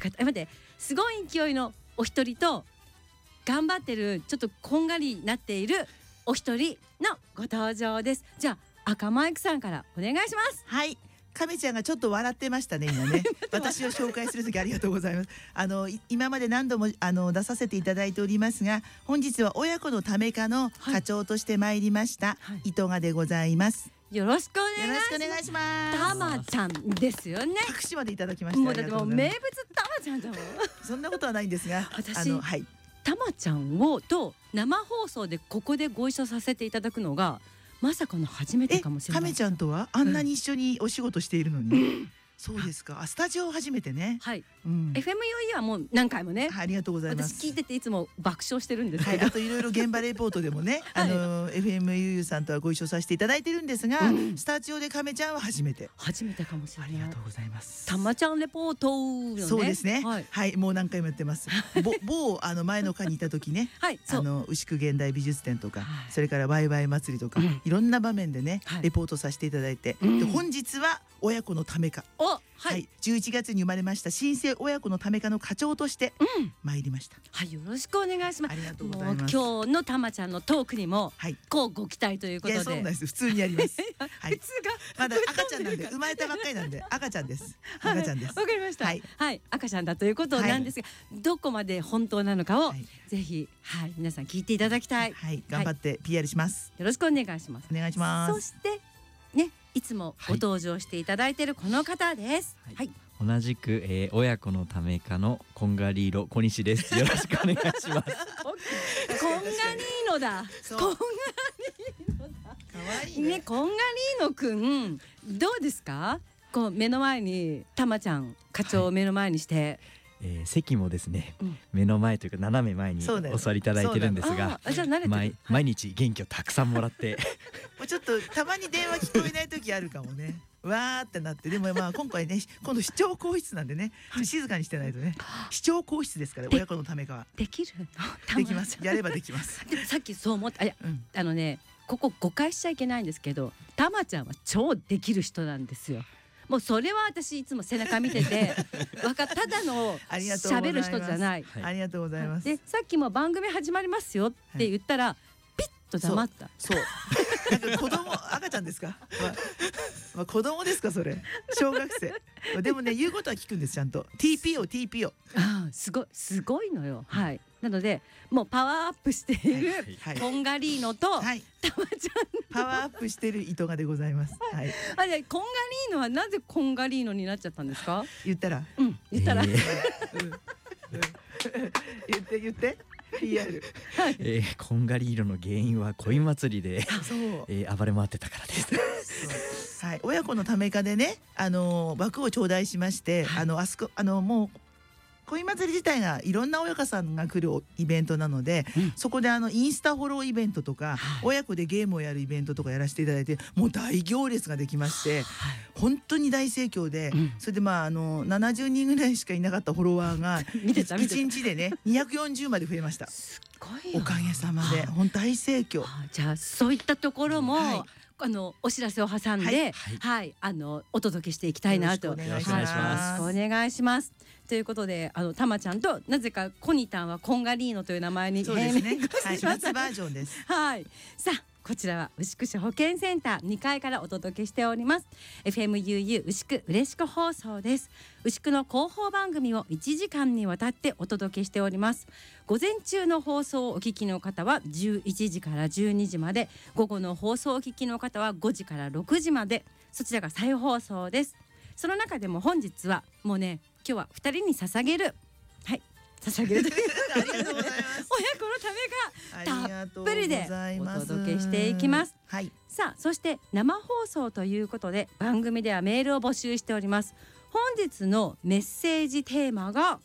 方、待って、すごい勢いのお一人と頑張ってるちょっとこんがりになっているお一人のご登場です。じゃあ赤マイクさんからお願いします。 はい、亀ちゃんがちょっと笑ってましたね今ね私を紹介する時ありがとうございます。今まで何度も出させていただいておりますが、本日は親子のため課の課長として参りました、糸賀でございます。 よろしくお願いします。 よろしくお願いします。 たまちゃんですよね。 拍手までいただきました。 もうだってもう名物たまちゃんだもんそんなことはないんですが、 私はい、 たまちゃんをと生放送でここでご一緒させていただくのがまさかの初めてかもしれない。 亀ちゃんとはあんなに一緒にお仕事しているのに、そうですか。スタジオ初めてね。 はい、FMUE はもう何回もね、 ありがとうございます。 私聞いてていつも爆笑してるんですけど、 あといろいろ現場レポートでもねFMUE さんとはご一緒させていただいてるんですが、スタジオで亀ちゃんは初めてかもしれない。ありがとうございます。 たまちゃんレポートのね。 そうですね、はい、もう何回もやってます。某前の課にいた時ね牛久現代美術展とか、それからワイワイ祭りとか、いろんな場面でねレポートさせていただいて、で本日は親子のため課、はい、11月に生まれました新生親子のため課の課長として参りました。 はい、よろしくお願いします。 ありがとうございます。 今日のたまちゃんのトークにもこうご期待ということで。 そうなんです。普通にやります。 普通がまだ赤ちゃんなんで、生まれたばっかりなんで赤ちゃんです。赤ちゃんです。 わかりました。はい、赤ちゃんだということなんですが、どこまで本当なのかをぜひ皆さん聞いていただきたい。 はい、頑張って PR します。 よろしくお願いします。 お願いします。 そしてね、いつもご登場していただいているこの方です。はい。 同じく、親子のため課のこんがり色小西です。よろしくお願いします。 こんがりのだ。こんがりのだ。 可愛いね。こんがりのくん、どうですか？こう目の前にたまちゃん課長を目の前にして。 席もですね、目の前というか斜め前にお座りいただいてるんですが、毎日元気をたくさんもらってもうちょっとたまに電話聞こえない時あるかもね。わーってなって、でも今回ね、今度視聴更衣室なんでね、静かにしてないとね。視聴更衣室ですから親子のためかはできるの？ できます。やればできます。 でもさっきそう思って、ね、ここ誤解しちゃいけないんですけど、たまちゃんは超できる人なんですよ。もうそれは私いつも背中見ててただの喋る人じゃない。 ありがとうございます。 でさっきも番組始まりますよって言ったら、ピッと黙った。 そうなんか子供赤ちゃんですか、子供ですかそれ、小学生でもね言うことは聞くんです。ちゃんと TPO すごいのよ。はい、なのでもうパワーアップしているこんがりーのとたまちゃんパワーアップしてる糸賀でございます。はい。 こんがりーのはなぜこんがりーのになっちゃったんですか？ 言ったら言ったら言って PR。 こんがり色の原因は恋祭りで暴れ回ってたからです。 はい、親子のため課でね、枠を頂戴しまして、あそこもう恋祭り自体がいろんな親子さんが来るイベントなので、そこでインスタフォローイベントとか、親子でゲームをやるイベントとかやらせていただいて、もう大行列ができまして、本当に大盛況で、それで70人ぐらいしかいなかったフォロワーが1日でね240まで増えました。 すごいよ。 おかげさまで本当大盛況。 じゃあそういったところも、お知らせを挟んで、お届けしていきたいなと。 よろしくお願いします。 お願いします。ということで、たまちゃんとなぜかコニタンはこんがりーのという名前にそうですね。夏バージョンです。 はい。さあこちらは牛久市保健センター2階からお届けしております FMUU 牛久嬉しく放送です。牛久の広報番組を1時間にわたってお届けしております。午前中の放送をお聞きの方は11時から12時まで、午後の放送をお聞きの方は5時から6時まで、そちらが再放送です。その中でも本日はもうね、今日は2人に捧げる、捧げるというありがとうございます。 親子のためがたっぷりでお届けしていきます。さあそして生放送ということで番組ではメールを募集しております。本日のメッセージテーマが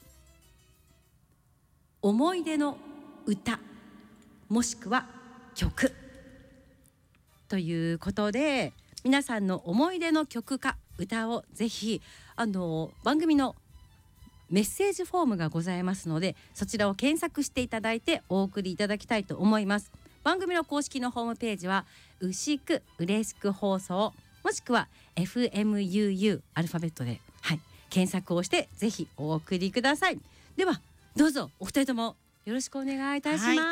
思い出の歌もしくは曲ということで、皆さんの思い出の曲か歌をぜひ番組のメッセージフォームがございますので、そちらを検索していただいてお送りいただきたいと思います。番組の公式のホームページは牛久嬉しく放送もしくは FMUU アルファベットで、 検索をしてぜひお送りください。ではどうぞお二人ともよろしくお願いいたします。